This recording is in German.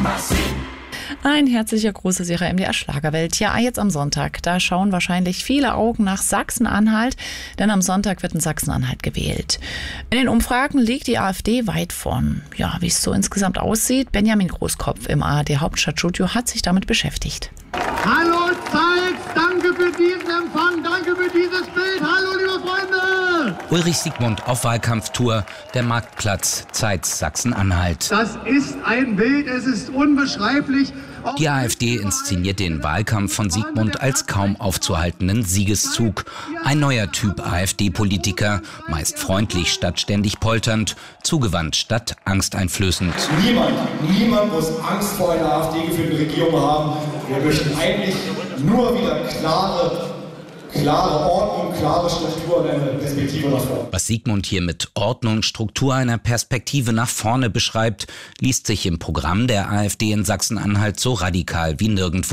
Ein herzlicher Gruß aus Ihrer MDR Schlagerwelt. Ja, jetzt am Sonntag, da schauen wahrscheinlich viele Augen nach Sachsen-Anhalt, denn am Sonntag wird in Sachsen-Anhalt gewählt. In den Umfragen liegt die AfD weit vorn. Ja, wie es so insgesamt aussieht, Benjamin Großkopf im ARD Hauptstadtstudio hat sich damit beschäftigt. Hallo Zeit, danke für diesen Empfang, danke für dieses Bild. Hallo liebe Freunde! Ulrich Siegmund auf Wahlkampftour, der Marktplatz, Zeitz, Sachsen-Anhalt. Das ist ein Bild, es ist unbeschreiblich. Die AfD inszeniert den Wahlkampf von Siegmund als kaum aufzuhaltenden Siegeszug. Ein neuer Typ AfD-Politiker, meist freundlich statt ständig polternd, zugewandt statt angsteinflößend. Niemand muss Angst vor einer AfD-geführten Regierung haben. Wir möchten eigentlich nur wieder klare Ordnung, klare Struktur und eine Perspektive nach vorne. Was Siegmund hier mit Ordnung, Struktur, einer Perspektive nach vorne beschreibt, liest sich im Programm der AfD in Sachsen-Anhalt so radikal wie nirgendwo.